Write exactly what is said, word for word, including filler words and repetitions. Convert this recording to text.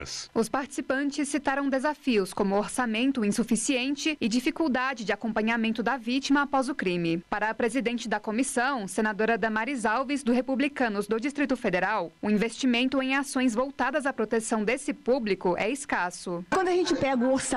Os participantes citaram desafios como orçamento insuficiente e dificuldade de acompanhamento da vítima após o crime. Para a presidente da comissão, senadora Damares Alves, do Republicanos do Distrito Federal, o investimento em ações voltadas à proteção desse público é escasso. Quando a gente pega o orçamento